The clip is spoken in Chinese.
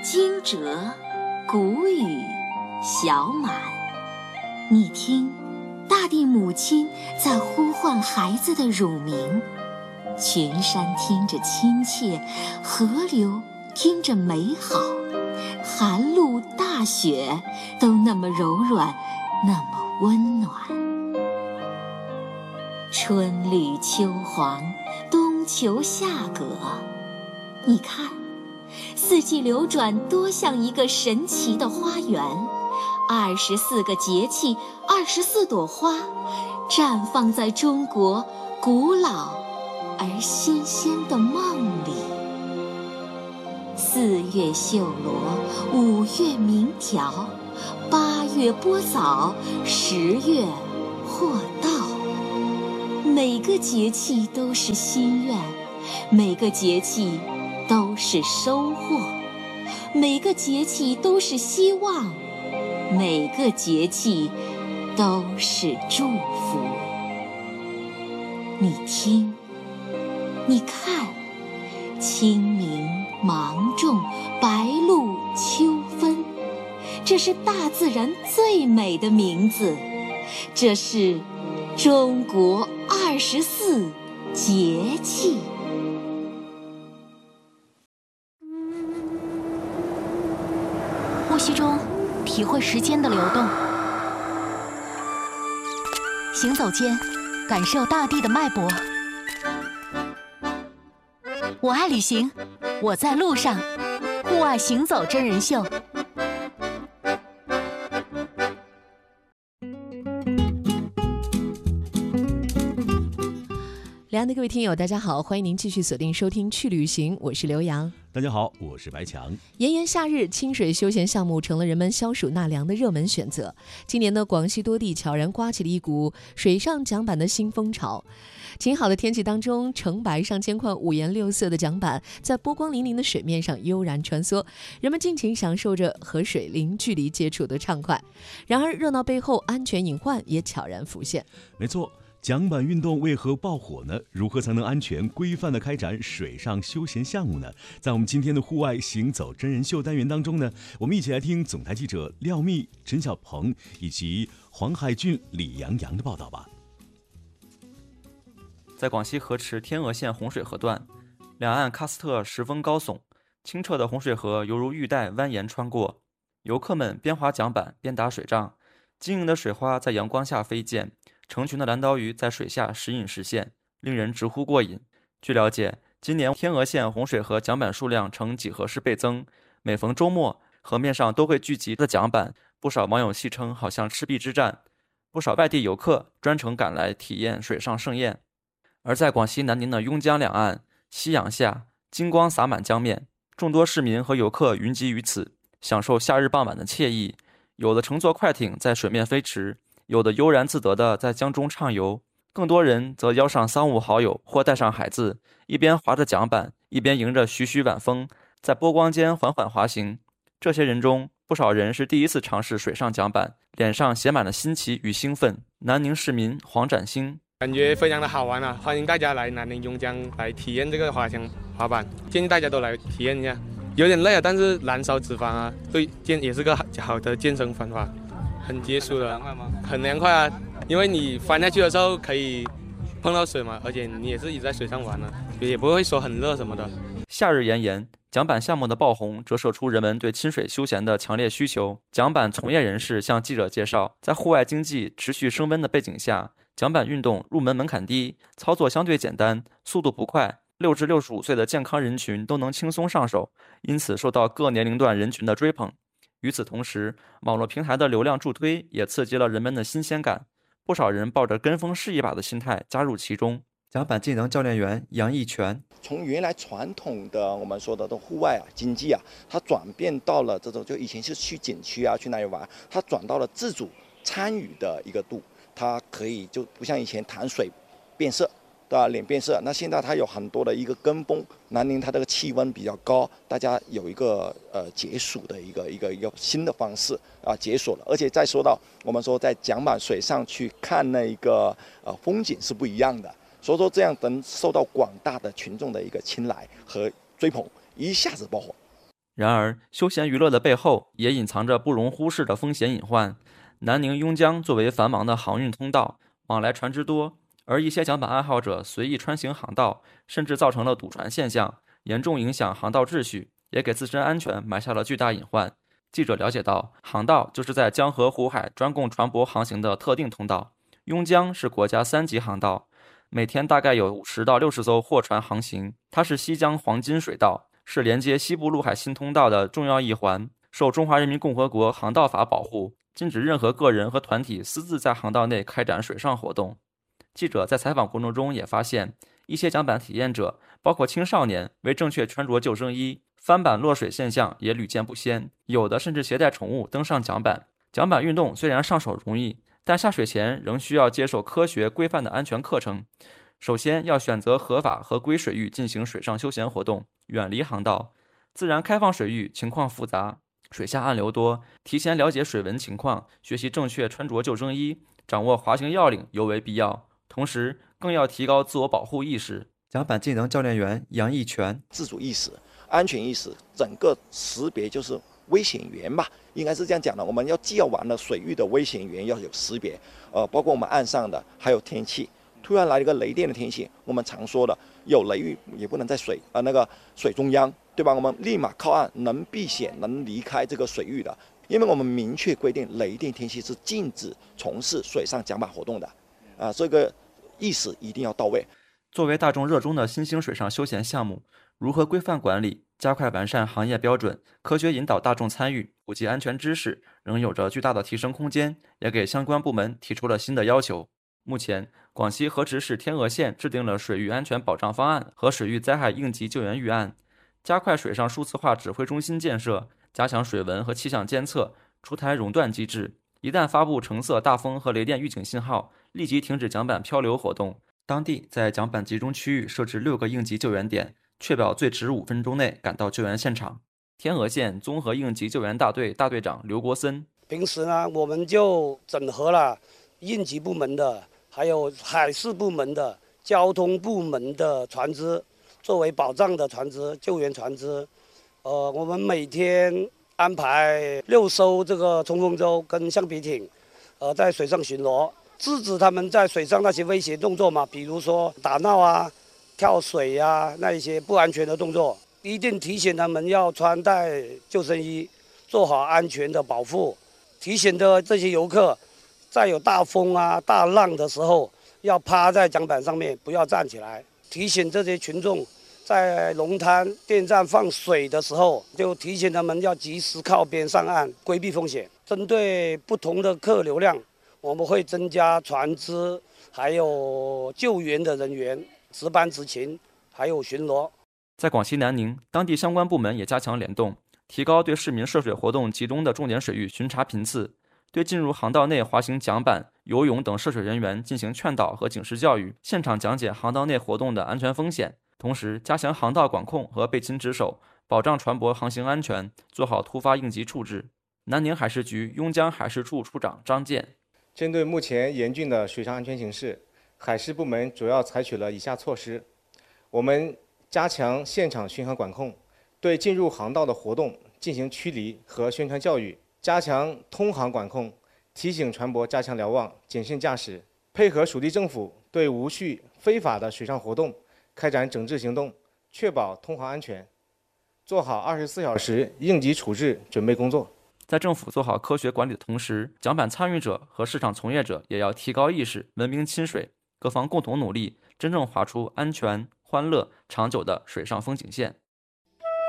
惊蛰，谷雨，小满。你听，大地母亲在呼唤孩子的乳名，群山听着亲切，河流听着美好，寒露大雪都那么柔软，那么温暖。春绿秋黄，冬求夏葛。你看，四季流转多像一个神奇的花园，24个节气，24朵花，绽放在中国古老而新鲜的梦里。4月绣罗，5月鸣条，8月播枣，10月获稻。每个节气都是心愿，每个节气都是收获，每个节气都是希望，每个节气都是祝福。你听，你看，清明、芒种、白露、秋分，这是大自然最美的名字，这是中国24节气。 呼吸中体会时间的流动，行走间感受大地的脉搏。我爱旅行，我在路上，户外行走真人秀。 两岸的各位听友，大家好，欢迎您继续锁定收听去旅行，我是刘洋。 大家好，我是白强。 炎炎夏日，清水休闲项目成了人们消暑纳凉的热门选择。今年的广西多地悄然刮起了一股水上桨板的新风潮。晴好的天气当中，橙白上千块五颜六色的桨板在波光粼粼的水面上悠然穿梭，人们尽情享受着和水零距离接触的畅快。然而，热闹背后安全隐患也悄然浮现。 没错。桨板运动为何爆火呢？如何才能安全规范地开展水上休闲项目呢？在我们今天的户外行走真人秀单元当中呢，我们一起来听总台记者廖密、陈小鹏以及黄海俊、李洋洋的报道吧。 在广西河池天鹅县洪水河段，两岸喀斯特十分高耸，清澈的洪水河犹如玉带蜿蜒穿过，游客们边划桨板边打水仗，晶莹的水花在阳光下飞溅，成群的蓝刀鱼在水下时隐时现，令人直呼过瘾。据了解，今年天鹅县洪水河桨板数量呈几何式倍增，每逢周末，河面上都会聚集的桨板，不少网友戏称好像赤壁之战，不少外地游客专程赶来体验水上盛宴。而在广西南宁的邕江两岸，夕阳下，金光洒满江面，众多市民和游客云集于此，享受夏日傍晚的惬意。有的乘坐快艇在水面飞驰，有的悠然自得地在江中畅游，更多人则邀上三五好友或带上孩子，一边划着桨板，一边迎着徐徐晚风，在波光间缓缓滑行。这些人中，不少人是第一次尝试水上桨板，脸上写满了新奇与兴奋。南宁市民黄展兴： 感觉非常的好玩啊！欢迎大家来南宁邕江来体验这个滑板，建议大家都来体验一下。有点累啊，但是燃烧脂肪啊，对也是个好的健身方法。很解暑的，很凉快啊！因为你翻下去的时候可以碰到水嘛，而且你也是一直在水上玩了，也不会说很热什么的。 夏日炎炎，桨板项目的爆红折射出人们对亲水休闲的强烈需求。桨板从业人士向记者介绍，在户外经济持续升温的背景下，桨板运动入门门槛低，操作相对简单，速度不快，6至65岁的健康人群都能轻松上手，因此受到各年龄段人群的追捧。与此同时，网络平台的流量助推也刺激了人们的新鲜感，不少人抱着跟风试一把的心态加入其中。 桨板技能教练员杨义全： 从原来传统的我们说的户外经济它转变到了这种就以前是去景区去那里玩，它转到了自主参与的一个度，它可以就不像以前谈水变色。脸变色，那现在它有很多的一个跟风。南宁它这个气温比较高，大家有一个解暑的一个新的方式解暑了。而且再说到我们说在桨板水上去看那个风景是不一样的，所以说这样能受到广大的群众的一个青睐和追捧，一下子爆火。 然而，休闲娱乐的背后也隐藏着不容忽视的风险隐患。南宁邕江作为繁忙的航运通道，往来船只多，而一些桨板爱好者随意穿行航道，甚至造成了堵船现象，严重影响航道秩序，也给自身安全埋下了巨大隐患。记者了解到，航道就是在江河湖海专供船舶航行的特定通道。邕江是国家3级航道，每天大概有50到60艘货船航行。它是西江黄金水道，是连接西部陆海新通道的重要一环，受中华人民共和国航道法保护，禁止任何个人和团体私自在航道内开展水上活动。记者在采访过程中也发现，一些桨板体验者，包括青少年，未正确穿着救生衣，翻板落水现象也屡见不鲜，有的甚至携带宠物登上桨板。桨板运动虽然上手容易，但下水前仍需要接受科学规范的安全课程。首先要选择合法合规水域进行水上休闲活动，远离航道。自然开放水域情况复杂，水下暗流多，提前了解水文情况，学习正确穿着救生衣，掌握滑行要领尤为必要。同时，更要提高自我保护意识。 桨板技能教练员杨义全， 自主意识、安全意识，整个识别就是危险源吧，应该是这样讲的。我们要既要玩了水域的危险源要有识别，包括我们岸上的，还有天气。突然来了一个雷电的天气，我们常说的有雷雨也不能在水中央，对吧？我们立马靠岸，能避险，能离开这个水域的。因为我们明确规定，雷电天气是禁止从事水上桨板活动的，这个意识一定要到位。 作为大众热衷的新兴水上休闲项目，如何规范管理、加快完善行业标准、科学引导大众参与、普及安全知识，仍有着巨大的提升空间，也给相关部门提出了新的要求。目前，广西河池市天鹅县制定了水域安全保障方案和水域灾害应急救援预案，加快水上数字化指挥中心建设，加强水文和气象监测，出台熔断机制，一旦发布橙色大风和雷电预警信号，立即停止桨板漂流活动。当地在桨板集中区域设置6个应急救援点，确保最迟5分钟内赶到救援现场。天鹅县综合应急救援大队大队长刘国森： 平时呢，我们就整合了应急部门的，还有海事部门的、交通部门的船只，作为保障的船只、救援船只。我们每天安排6艘这个冲锋舟跟橡皮艇，在水上巡逻，制止他们在水上那些危险动作嘛，比如说打闹啊、跳水啊，那一些不安全的动作，一定提醒他们要穿戴救生衣，做好安全的保护。提醒的这些游客，在有大风啊、大浪的时候，要趴在桨板上面，不要站起来。提醒这些群众，在龙滩、电站放水的时候，就提醒他们要及时靠边上岸，规避风险。针对不同的客流量，我们会增加船只，还有救援的人员值班执勤，还有巡逻。 在广西南宁，当地相关部门也加强联动，提高对市民涉水活动集中的重点水域巡查频次，对进入航道内滑行桨板、游泳等涉水人员进行劝导和警示教育，现场讲解航道内活动的安全风险，同时加强航道管控和备勤值守，保障船舶航行安全，做好突发应急处置。南宁海事局邕江海事处处长张健： 针对目前严峻的水上安全形势，海事部门主要采取了以下措施：我们加强现场巡航管控，对进入航道的活动进行驱离和宣传教育，加强通航管控，提醒船舶加强瞭望、谨慎驾驶，配合属地政府对无序非法的水上活动开展整治行动，确保通航安全，做好24小时应急处置准备工作。 在政府做好科学管理的同时，桨板参与者和市场从业者也要提高意识，文明亲水，各方共同努力，真正划出安全、欢乐、长久的水上风景线。